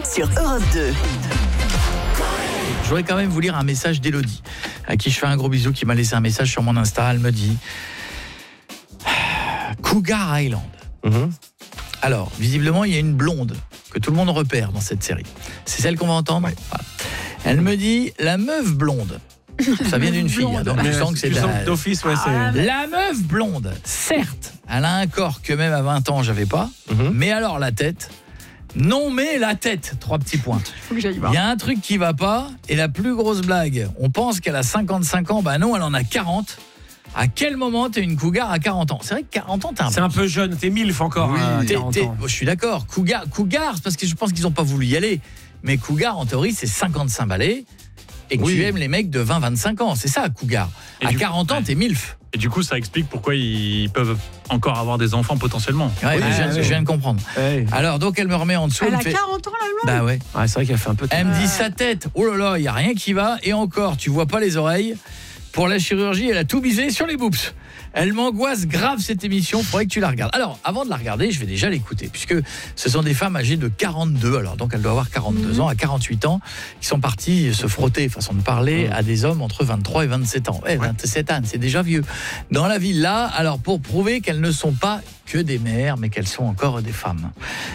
sur Europe 2. Je voudrais quand même vous lire un message d'Élodie, à qui je fais un gros bisou, qui m'a laissé un message sur mon Insta. Elle me dit Cougar Island. Alors, visiblement, il y a une blonde que tout le monde repère dans cette série. C'est celle qu'on va entendre. Voilà. Elle me dit la meuf blonde. Ça vient d'une fille, hein, donc tu sens que c'est d'office, ouais, la meuf blonde, certes, elle a un corps que même à 20 ans, j'avais pas, mais alors la tête, non mais la tête, 3 petits points. Il y a un truc qui va pas, et la plus grosse blague, on pense qu'elle a 55 ans, bah non, elle en a 40. À quel moment t'es une cougar à 40 ans? C'est vrai que 40 ans, c'est un peu jeune, t'es MILF encore. Oui, à 40 ans. Je suis d'accord, cougar, c'est parce que je pense qu'ils ont pas voulu y aller, mais cougar, en théorie, c'est 55 balais. Et que tu aimes les mecs de 20-25 ans, c'est ça, cougar. Et à 40 ans, t'es MILF. Et du coup, ça explique pourquoi ils peuvent encore avoir des enfants potentiellement. Ouais, je viens de comprendre. Ouais. Alors, donc, elle me remet en dessous. Elle a 40 ans, la blonde. Bah ouais. C'est vrai qu'elle fait un peu... Elle me dit sa tête, oh là là, il n'y a rien qui va. Et encore, tu vois pas les oreilles. Pour la chirurgie, elle a tout misé sur les boobs. Elle m'angoisse grave cette émission, faudrait que tu la regardes. Alors, avant de la regarder, je vais déjà l'écouter, puisque ce sont des femmes âgées de 42, alors donc elle doit avoir 42 ans, à 48 ans, qui sont parties se frotter, façon de parler, à des hommes entre 23 et 27 ans. 27 ans, c'est déjà vieux. Dans la villa, alors pour prouver qu'elles ne sont pas que des mères, mais qu'elles sont encore des femmes.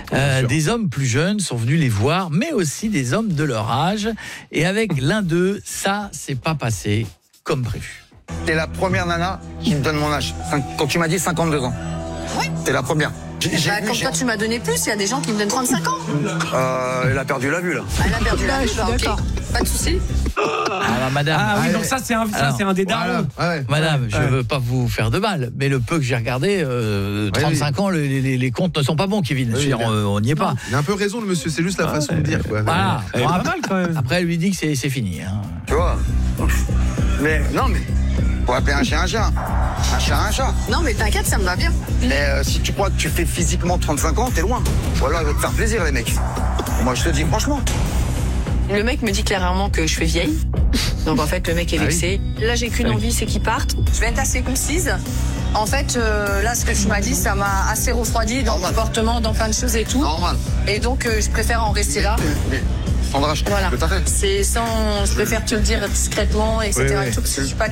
Des hommes plus jeunes sont venus les voir, mais aussi des hommes de leur âge, et avec l'un d'eux, ça s'est pas passé comme prévu. T'es la première nana qui me donne mon âge. Quand tu m'as dit 52 ans. Oui. T'es la première. Comme toi, tu m'as donné plus, il y a des gens qui me donnent 35 ans. Elle a perdu la vue, là. Elle a perdu la vue, d'accord. Pas de souci. Alors, madame. Ah oui, donc ça, c'est un des darons. Madame, je veux pas vous faire de mal, mais le peu que j'ai regardé, 35 ans, les comptes ne sont pas bons, Kevin. On n'y est pas. Il a un peu raison, le monsieur, c'est juste la façon de dire, quoi. Voilà. Pas mal, quand même. Après, elle lui dit que c'est fini. Hein. Tu vois. Mais, non, mais... Faut appeler un chien un chat. Un chat un chat. Non, mais t'inquiète, ça me va bien. Mais si tu crois que tu fais physiquement 35 ans, t'es loin. Voilà, ils veulent te faire plaisir, les mecs. Moi, je te dis franchement. Le mec me dit clairement que je fais vieille. Donc, en fait, le mec est vexé. Là, j'ai qu'une envie, c'est qu'il parte. Je vais être assez concise. En fait, là, ce que tu m'as dit, ça m'a assez refroidi dans le comportement, dans plein de choses et tout. Normal. Et donc, je préfère en rester là. Sandra, voilà. tout à fait. C'est sans... Je préfère te le dire discrètement, etc. Oui. Et tout, parce que je suis pas